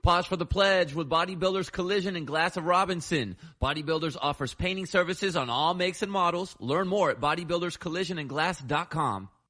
Pause for the pledge with Bodybuilders Collision and Glass of Robinson. Bodybuilders offers painting services on all makes and models. Learn more at bodybuilderscollisionandglass.com.